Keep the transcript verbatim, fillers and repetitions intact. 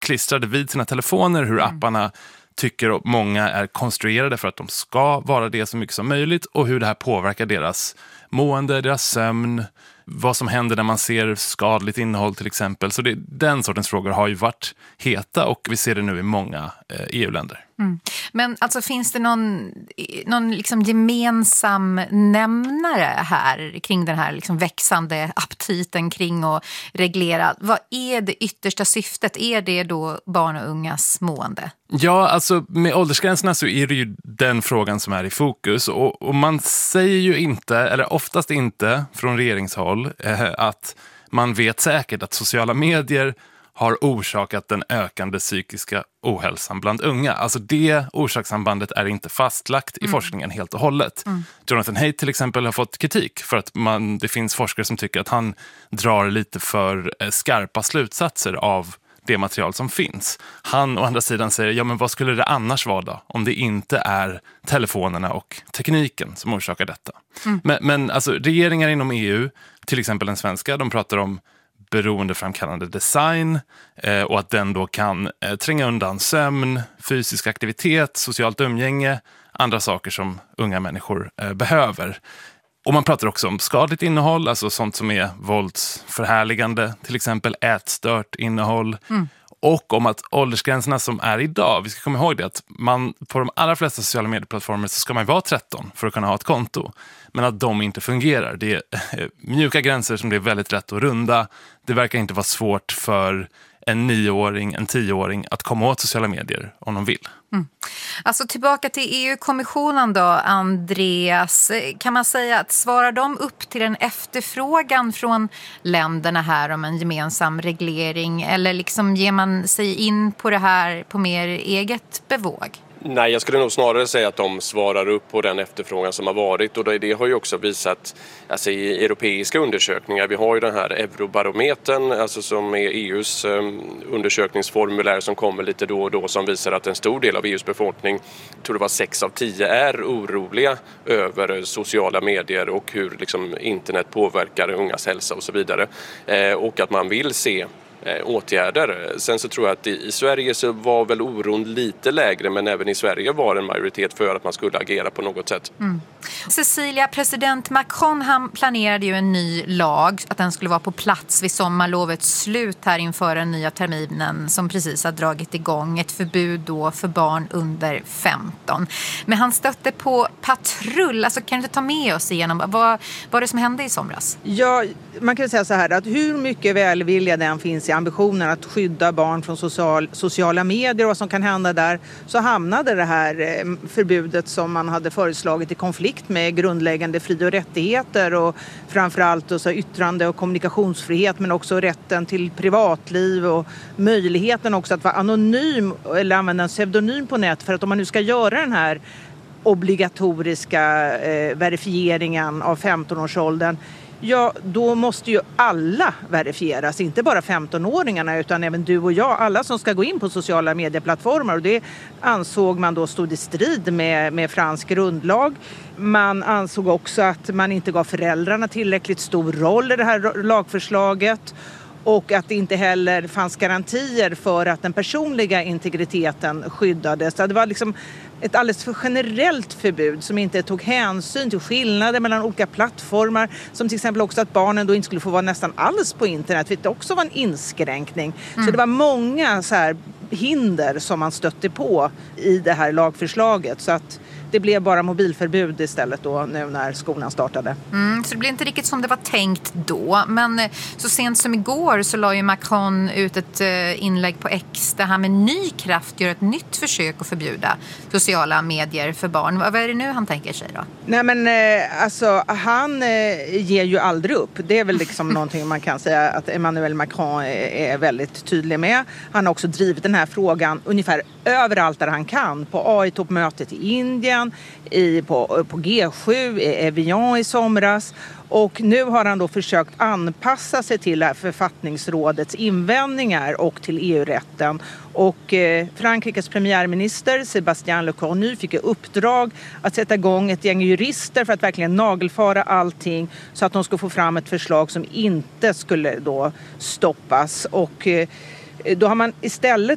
klistrade vid sina telefoner, hur Mm. apparna tycker att många är konstruerade för att de ska vara det så mycket som möjligt och hur det här påverkar deras mående, deras sömn, vad som händer när man ser skadligt innehåll till exempel. Så det, den sortens frågor har ju varit heta och vi ser det nu i många eh, E U-länder. Mm. Men alltså finns det någon, någon liksom gemensam nämnare här kring den här liksom växande aptiten kring att reglera? Vad är det yttersta syftet? Är det då barn och ungas mående? Ja, alltså med åldersgränserna så är det ju den frågan som är i fokus och, och man säger ju inte, eller oftast inte från regeringshåll, eh, att man vet säkert att sociala medier har orsakat den ökande psykiska ohälsan bland unga. Alltså det orsakssambandet är inte fastlagt i mm. forskningen helt och hållet. Mm. Jonathan Haidt till exempel har fått kritik för att man, det finns forskare som tycker att han drar lite för eh, skarpa slutsatser av det material som finns. Han å andra sidan säger, ja men vad skulle det annars vara då? Om det inte är telefonerna och tekniken som orsakar detta. Mm. Men, men alltså regeringar inom E U, till exempel den svenska, de pratar om beroendeframkallande design eh, och att den då kan eh, tränga undan sömn, fysisk aktivitet, socialt umgänge, andra saker som unga människor eh, behöver. Och man pratar också om skadligt innehåll, alltså sånt som är våldsförhärligande, till exempel ätstört innehåll. Mm. Och om att åldersgränserna som är idag, vi ska komma ihåg det att man på de allra flesta sociala medieplattformar så ska man vara tretton för att kunna ha ett konto. Men att de inte fungerar. Det är mjuka gränser som det är väldigt rätt att runda. Det verkar inte vara svårt för en nioåring, en tioåring att komma åt sociala medier om de vill. Mm. Alltså tillbaka till E U-kommissionen då, Andreas. Kan man säga att svarar de upp till en efterfrågan från länderna här om en gemensam reglering? Eller liksom ger man sig in på det här på mer eget bevåg? Nej, jag skulle nog snarare säga att de svarar upp på den efterfrågan som har varit och det har ju också visat alltså i europeiska undersökningar. Vi har ju den här Eurobarometern alltså som är E U:s um, undersökningsformulär som kommer lite då och då som visar att en stor del av E U:s befolkning, tror det var sex av tio, är oroliga över sociala medier och hur liksom, internet påverkar ungas hälsa och så vidare. Eh, och att man vill se åtgärder. Sen så tror jag att i Sverige så var väl oron lite lägre men även i Sverige var en majoritet för att man skulle agera på något sätt. Mm. Cecilia, president Macron han planerade ju en ny lag att den skulle vara på plats vid sommarlovets slut här inför den nya terminen som precis har dragit igång. Ett förbud då för barn under femton. Men han stötte på patrull. Alltså kan du inte ta med oss igenom vad vad var det som hände i somras? Ja, man kan säga så här att hur mycket välvilja den finns i ambitionen att skydda barn från social, sociala medier och vad som kan hända där, så hamnade det här förbudet som man hade föreslagit i konflikt med grundläggande fri- och rättigheter och framförallt och så yttrande- och kommunikationsfrihet men också rätten till privatliv och möjligheten också att vara anonym eller använda en pseudonym på nät, för att om man nu ska göra den här obligatoriska eh, verifieringen av femton-årsåldern, ja, då måste ju alla verifieras, inte bara femton-åringarna utan även du och jag, alla som ska gå in på sociala medieplattformar, och det ansåg man då stod i strid med, med fransk grundlag. Man ansåg också att man inte gav föräldrarna tillräckligt stor roll i det här lagförslaget och att det inte heller fanns garantier för att den personliga integriteten skyddades. Det var liksom ett alldeles för generellt förbud som inte tog hänsyn till skillnader mellan olika plattformar, som till exempel också att barnen då inte skulle få vara nästan alls på internet, vilket också var en inskränkning. Mm. Så det var många så här hinder som man stötte på i det här lagförslaget, så att det blev bara mobilförbud istället då nu när skolan startade. Mm, så det blev inte riktigt som det var tänkt då. Men så sent som igår så la ju Macron ut ett inlägg på X där han med ny kraft gör ett nytt försök att förbjuda sociala medier för barn. Vad är det nu han tänker sig då? Nej men alltså han ger ju aldrig upp. Det är väl liksom någonting man kan säga att Emmanuel Macron är väldigt tydlig med. Han har också drivit den här frågan ungefär överallt där han kan. På A I-toppmötet i Indien, I, på, på G sju, i Evian i somras. Och nu har han då försökt anpassa sig till författningsrådets invändningar och till E U-rätten. Och eh, Frankrikes premiärminister Sébastien Lecornu fick i uppdrag att sätta igång ett gäng jurister för att verkligen nagelfara allting så att de skulle få fram ett förslag som inte skulle då stoppas. Och eh, då har man istället